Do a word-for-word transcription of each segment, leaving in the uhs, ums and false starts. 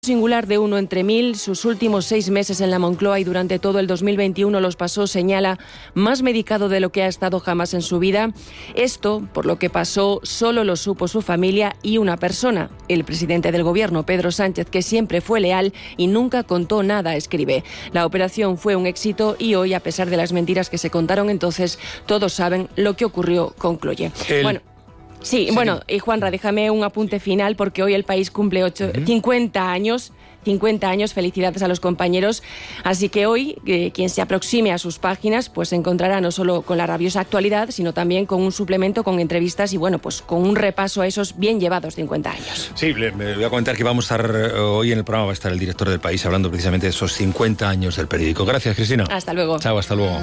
Singular de uno entre mil, sus últimos seis meses en la Moncloa y durante todo el dos mil veintiuno los pasó, señala, más medicado de lo que ha estado jamás en su vida. Esto, por lo que pasó, solo lo supo su familia y una persona, el presidente del gobierno, Pedro Sánchez, que siempre fue leal y nunca contó nada, escribe. La operación fue un éxito y hoy, a pesar de las mentiras que se contaron entonces, todos saben lo que ocurrió, concluye. El... Bueno, Sí, sí, bueno, y Juanra, déjame un apunte final porque hoy el país cumple ocho, uh-huh. cincuenta años, cincuenta años, felicidades a los compañeros, así que hoy eh, quien se aproxime a sus páginas pues se encontrará no solo con la rabiosa actualidad, sino también con un suplemento, con entrevistas y bueno, pues con un repaso a esos bien llevados cincuenta años. Sí, le, me voy a comentar que vamos a estar hoy en el programa, va a estar el director del País hablando precisamente de esos cincuenta años del periódico. Gracias, Cristina. Hasta luego. Chao, hasta luego.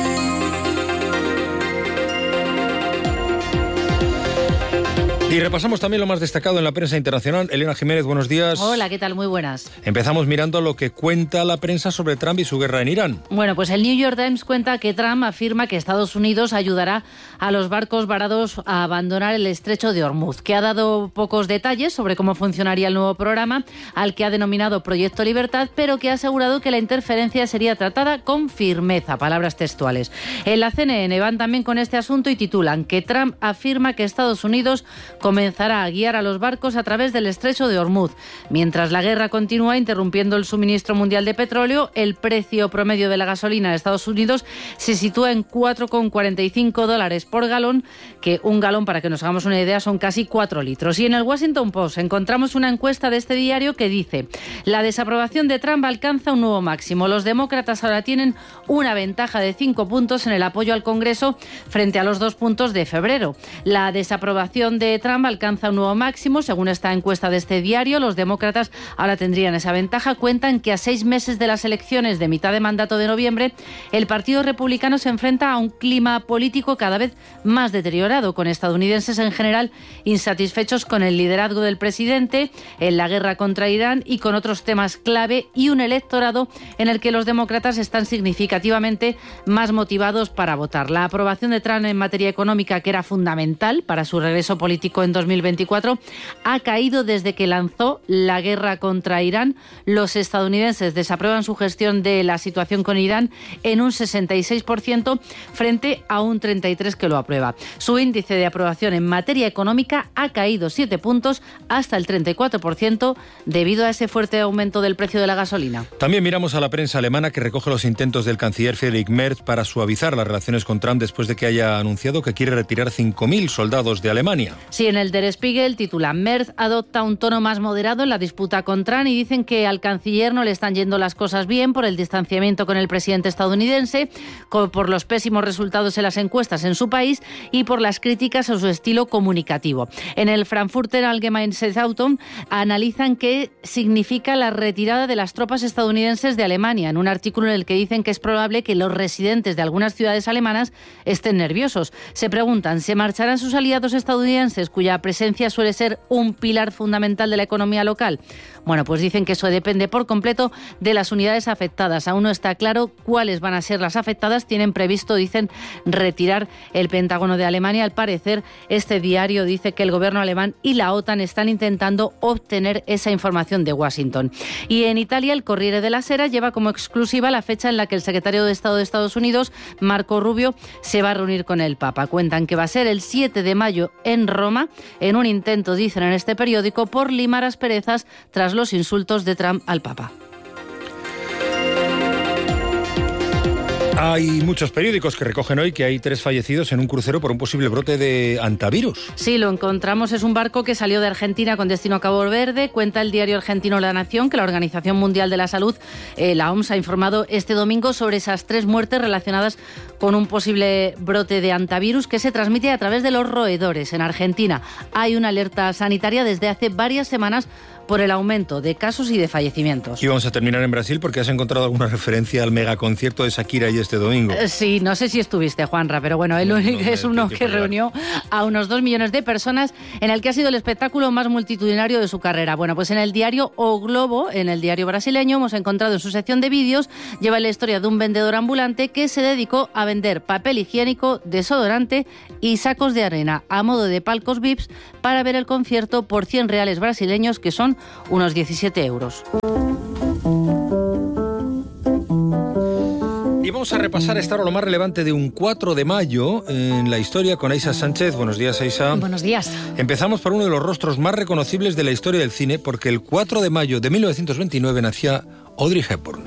Y repasamos también lo más destacado en la prensa internacional. Elena Jiménez, buenos días. Hola, ¿qué tal? Muy buenas. Empezamos mirando lo que cuenta la prensa sobre Trump y su guerra en Irán. Bueno, pues el New York Times cuenta que Trump afirma que Estados Unidos ayudará a los barcos varados a abandonar el estrecho de Hormuz, que ha dado pocos detalles sobre cómo funcionaría el nuevo programa, al que ha denominado Proyecto Libertad, pero que ha asegurado que la interferencia sería tratada con firmeza, palabras textuales. En la C N N van también con este asunto y titulan que Trump afirma que Estados Unidos comenzará a guiar a los barcos a través del estrecho de Hormuz. Mientras la guerra continúa interrumpiendo el suministro mundial de petróleo, el precio promedio de la gasolina en Estados Unidos se sitúa en cuatro con cuarenta y cinco dólares por galón, que un galón, para que nos hagamos una idea, son casi cuatro litros. Y en el Washington Post encontramos una encuesta de este diario que dice: la desaprobación de Trump alcanza un nuevo máximo. Los demócratas ahora tienen una ventaja de cinco puntos en el apoyo al Congreso frente a los dos puntos de febrero. La desaprobación de Trump alcanza un nuevo máximo. Según esta encuesta de este diario, los demócratas ahora tendrían esa ventaja. Cuentan que a seis meses de las elecciones de mitad de mandato de noviembre, el Partido Republicano se enfrenta a un clima político cada vez más deteriorado, con estadounidenses en general insatisfechos con el liderazgo del presidente en la guerra contra Irán y con otros temas clave, y un electorado en el que los demócratas están significativamente más motivados para votar. La aprobación de Trump en materia económica, que era fundamental para su regreso político en dos mil veinticuatro, ha caído desde que lanzó la guerra contra Irán. Los estadounidenses desaprueban su gestión de la situación con Irán en un sesenta y seis por ciento frente a un treinta y tres por ciento que lo aprueba. Su índice de aprobación en materia económica ha caído siete puntos hasta el treinta y cuatro por ciento debido a ese fuerte aumento del precio de la gasolina. También miramos a la prensa alemana, que recoge los intentos del canciller Friedrich Merz para suavizar las relaciones con Trump después de que haya anunciado que quiere retirar cinco mil soldados de Alemania. Sí, en el Der Spiegel titula: Merz adopta un tono más moderado en la disputa con Trump, y dicen que al canciller no le están yendo las cosas bien por el distanciamiento con el presidente estadounidense, por los pésimos resultados en las encuestas en su país y por las críticas a su estilo comunicativo. En el Frankfurter Allgemeine Zeitung analizan qué significa la retirada de las tropas estadounidenses de Alemania, en un artículo en el que dicen que es probable que los residentes de algunas ciudades alemanas estén nerviosos. Se preguntan, ¿se marcharán sus aliados estadounidenses, cuya presencia suele ser un pilar fundamental de la economía local? Bueno, pues dicen que eso depende por completo de las unidades afectadas. Aún no está claro cuáles van a ser las afectadas. Tienen previsto, dicen, retirar el Pentágono de Alemania. Al parecer, este diario dice que el gobierno alemán y la OTAN están intentando obtener esa información de Washington. Y en Italia, el Corriere della Sera lleva como exclusiva la fecha en la que el secretario de Estado de Estados Unidos, Marco Rubio, se va a reunir con el Papa. Cuentan que va a ser el siete de mayo en Roma, en un intento, dicen en este periódico, por limar asperezas tras los insultos de Trump al Papa. Hay muchos periódicos que recogen hoy que hay tres fallecidos en un crucero por un posible brote de antivirus. Sí, lo encontramos. Es un barco que salió de Argentina con destino a Cabo Verde. Cuenta el diario argentino La Nación que la Organización Mundial de la Salud, eh, la O M S, ha informado este domingo sobre esas tres muertes relacionadas con un posible brote de antivirus que se transmite a través de los roedores. En Argentina hay una alerta sanitaria desde hace varias semanas por el aumento de casos y de fallecimientos. Y vamos a terminar en Brasil porque has encontrado alguna referencia al megaconcierto de Shakira y este domingo. Sí, no sé si estuviste, Juanra, pero bueno, él no, no, es uno que reunió a unos dos millones de personas, en el que ha sido el espectáculo más multitudinario de su carrera. Bueno, pues en el diario O Globo, en el diario brasileño, hemos encontrado en su sección de vídeos, lleva la historia de un vendedor ambulante que se dedicó a vender papel higiénico, desodorante y sacos de arena a modo de palcos V I Ps para ver el concierto por cien reales brasileños, que son unos diecisiete euros. Y vamos a repasar esta hora lo más relevante de un cuatro de mayo en la historia con Aisha Sánchez. Buenos días, Aisha. Buenos días. Empezamos por uno de los rostros más reconocibles de la historia del cine, porque el cuatro de mayo de mil novecientos veintinueve nacía Audrey Hepburn.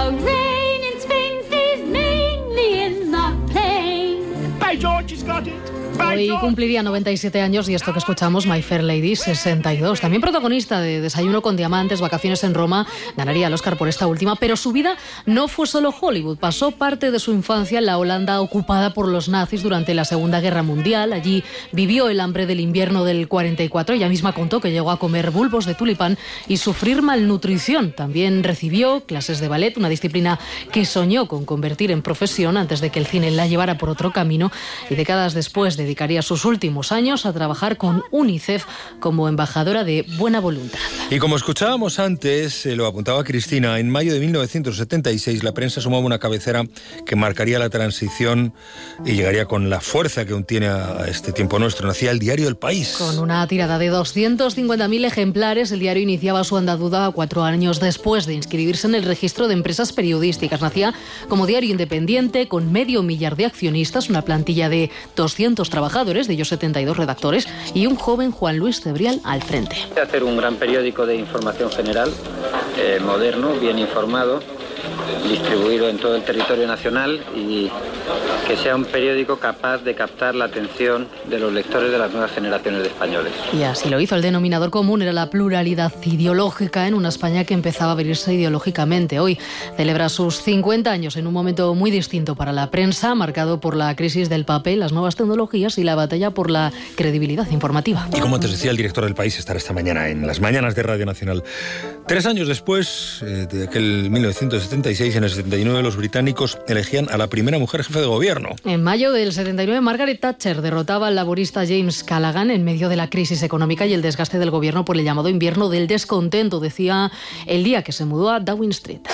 Hoy cumpliría noventa y siete años y esto que escuchamos, My Fair Lady, sesenta y dos. También protagonista de Desayuno con Diamantes, Vacaciones en Roma, ganaría el Oscar por esta última, pero su vida no fue solo Hollywood. Pasó parte de su infancia en la Holanda ocupada por los nazis durante la Segunda Guerra Mundial. Allí vivió el hambre del invierno del cuarenta y cuatro. Ella misma contó que llegó a comer bulbos de tulipán y sufrir malnutrición. También recibió clases de ballet, una disciplina que soñó con convertir en profesión antes de que el cine la llevara por otro camino, y décadas después dedicaría sus últimos años a trabajar con UNICEF como embajadora de buena voluntad. Y como escuchábamos antes, se lo apuntaba Cristina, en mayo de mil novecientos setenta y seis la prensa sumaba una cabecera que marcaría la transición y llegaría con la fuerza que aún tiene a este tiempo nuestro. Nacía el diario El País. Con una tirada de doscientos cincuenta mil ejemplares, el diario iniciaba su andadura cuatro años después de inscribirse en el registro de empresas periodísticas. Nacía como diario independiente, con medio millar de accionistas, una plantilla de doscientos trabajadores, de ellos setenta y dos redactores, y un joven Juan Luis Cebrial al frente. Hacer un gran periódico de información general, eh, moderno, bien informado, distribuido en todo el territorio nacional, y que sea un periódico capaz de captar la atención de los lectores de las nuevas generaciones de españoles. Y así lo hizo. El denominador común era la pluralidad ideológica en una España que empezaba a abrirse ideológicamente. Hoy celebra sus cincuenta años en un momento muy distinto para la prensa, marcado por la crisis del papel, las nuevas tecnologías y la batalla por la credibilidad informativa. Y como antes decía el director del País, estará esta mañana en las mañanas de Radio Nacional. Tres años después eh, de aquel mil novecientos setenta y seis, en el setenta y nueve los británicos elegían a la primera mujer jefe de gobierno. En mayo del setenta y nueve, Margaret Thatcher derrotaba al laborista James Callaghan en medio de la crisis económica y el desgaste del gobierno por el llamado invierno del descontento, decía el día que se mudó a Downing Street.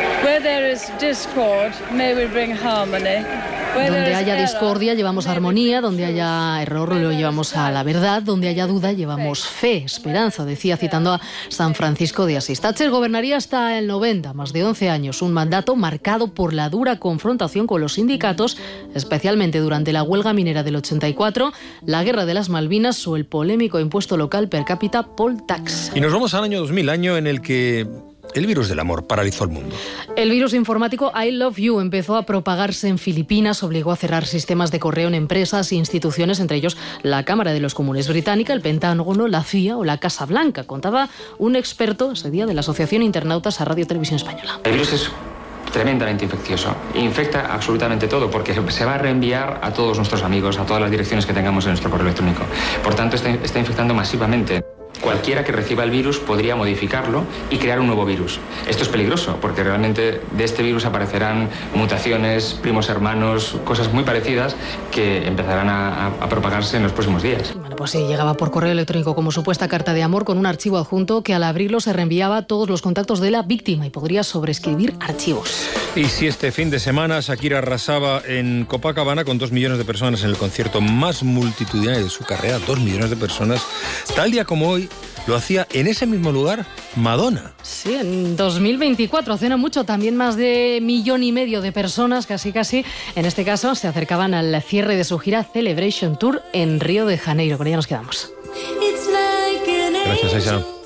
Donde haya discordia llevamos armonía, donde haya error lo llevamos a la verdad, donde haya duda llevamos fe, esperanza, decía citando a San Francisco de Asís. Thatcher gobernaría hasta el noventa, más de once años, un mandato marcado por la dura confrontación con los sindicatos, especialmente durante la huelga minera del ochenta y cuatro, la guerra de las Malvinas o el polémico impuesto local per cápita poll tax. Y nos vamos al año dos mil, año en el que el virus del amor paralizó el mundo. El virus informático I Love You empezó a propagarse en Filipinas, obligó a cerrar sistemas de correo en empresas e instituciones, entre ellos la Cámara de los Comunes británica, el Pentágono, la C I A o la Casa Blanca. Contaba un experto ese día de la Asociación Internautas a Radio Televisión Española. El virus es tremendamente infeccioso. Infecta absolutamente todo porque se va a reenviar a todos nuestros amigos, a todas las direcciones que tengamos en nuestro correo electrónico. Por tanto, está, está infectando masivamente. Cualquiera que reciba el virus podría modificarlo y crear un nuevo virus. Esto es peligroso porque realmente de este virus aparecerán mutaciones, primos hermanos, cosas muy parecidas que empezarán a, a propagarse en los próximos días. Bueno, pues sí, llegaba por correo electrónico como supuesta carta de amor con un archivo adjunto que al abrirlo se reenviaba a todos los contactos de la víctima y podría sobreescribir archivos. Y si este fin de semana Shakira arrasaba en Copacabana con dos millones de personas en el concierto más multitudinario de su carrera, dos millones de personas, tal día como hoy lo hacía en ese mismo lugar Madonna. Sí, en dos mil veinticuatro, hace no mucho, también más de millón y medio de personas, casi casi, en este caso, se acercaban al cierre de su gira Celebration Tour en Río de Janeiro. Con ella nos quedamos. Gracias, Aisha.